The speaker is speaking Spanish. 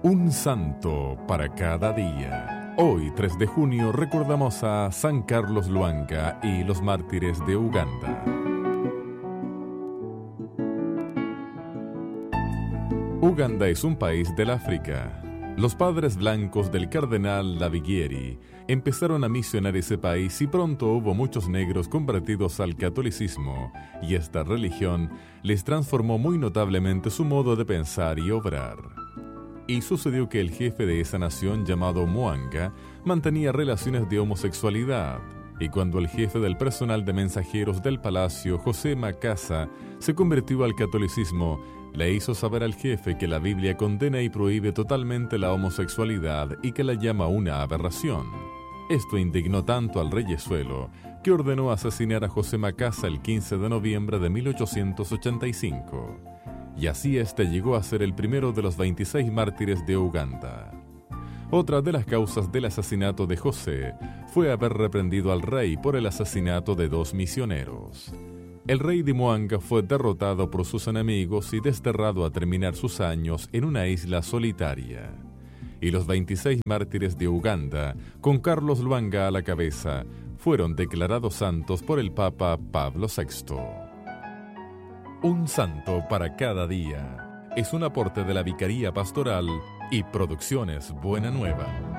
Un santo para cada día. Hoy, 3 de junio, recordamos a San Carlos Lwanga y los mártires de Uganda. Uganda es un país del África. Los padres blancos del cardenal Lavigieri empezaron a misionar ese país y pronto hubo muchos negros convertidos al catolicismo, y esta religión les transformó muy notablemente su modo de pensar y obrar. Y sucedió que el jefe de esa nación, llamado Mwanga, mantenía relaciones de homosexualidad, y cuando el jefe del personal de mensajeros del palacio, José Macasa, se convirtió al catolicismo, le hizo saber al jefe que la Biblia condena y prohíbe totalmente la homosexualidad y que la llama una aberración. Esto indignó tanto al reyesuelo que ordenó asesinar a José Macasa el 15 de noviembre de 1885. Y así este llegó a ser el primero de los 26 mártires de Uganda. Otra de las causas del asesinato de José fue haber reprendido al rey por el asesinato de 2 misioneros. El rey de Mwanga fue derrotado por sus enemigos y desterrado a terminar sus años en una isla solitaria. Y los 26 mártires de Uganda, con Carlos Lwanga a la cabeza, fueron declarados santos por el Papa Pablo VI. Un santo para cada día es un aporte de la Vicaría Pastoral y Producciones Buena Nueva.